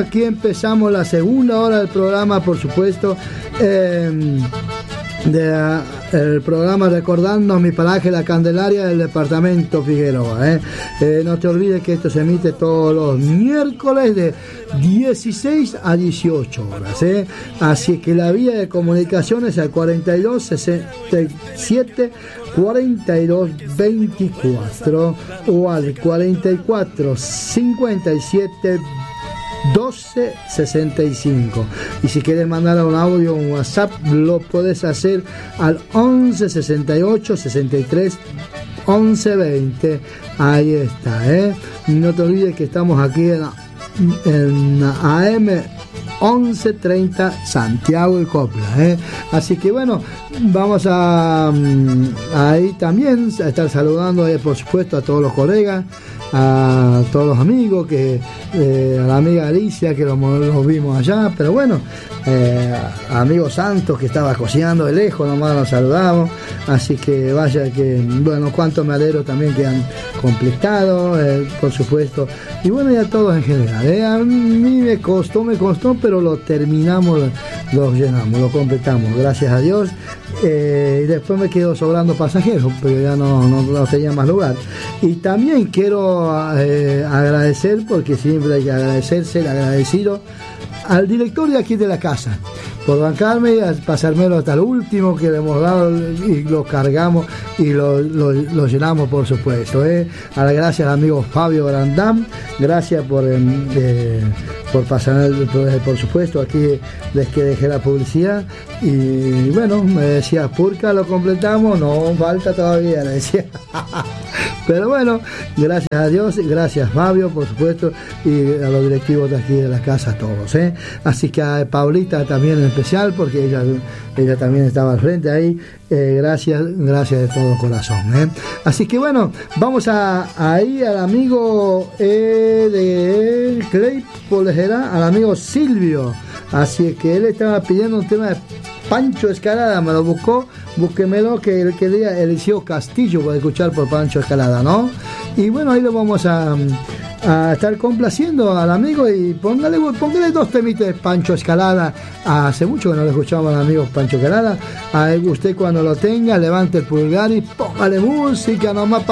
aquí empezamos la segunda hora del programa, por supuesto. El programa recordando mi paraje La Candelaria del departamento Figueroa. No te olvides que esto se emite todos los miércoles de 16 a 18 horas. Así que la vía de comunicación es al 42 67 42 24 o al 44 57 1265. Y si quieres mandar un audio o un WhatsApp, lo puedes hacer al 11 68 63 11 20. Ahí está. No te olvides que estamos aquí en AM 1130 Santiago y Copla. Así que bueno, vamos a ahí también a estar saludando, por supuesto, a todos los colegas, a todos los amigos, a la amiga Alicia, que los vimos allá, pero bueno, a amigo Santos, que estaba cocinando de lejos, nomás nos saludamos. Así que vaya que, bueno, cuántos me alegro también que han completado, por supuesto, y bueno, y a todos en general. A mí me costó, pero lo terminamos, lo llenamos, lo completamos, gracias a Dios. Y después me quedó sobrando pasajeros, pero ya no tenía más lugar. Y también quiero agradecer, porque siempre hay que agradecer, ser agradecido al director de aquí de la casa por bancarme, pasármelo hasta el último que le hemos dado, y lo cargamos y lo llenamos, por supuesto. Gracias al amigo Fabio Grandam, gracias por pasar, por supuesto, aquí les que dejé la publicidad. Y bueno, me decía, Purca, lo completamos, no falta todavía, le decía. Pero bueno, gracias a Dios, gracias Fabio, por supuesto, y a los directivos de aquí de la casa, todos. Así que a Paulita también en especial, porque ella también estaba al frente ahí. Gracias de todo corazón. Así que bueno, vamos ahí al amigo de Claypole, al amigo Silvio. Así que él estaba pidiendo un tema de Pancho Escalada, me lo buscó, búsquemelo, que él quería Eliseo Castillo para escuchar por Pancho Escalada, ¿no? Y bueno, ahí lo vamos a estar complaciendo al amigo, y póngale dos temitas de Pancho Escalada. Hace mucho que no lo escuchamos al amigo Pancho Escalada. A usted, cuando lo tenga, levante el pulgar y póngale música nomás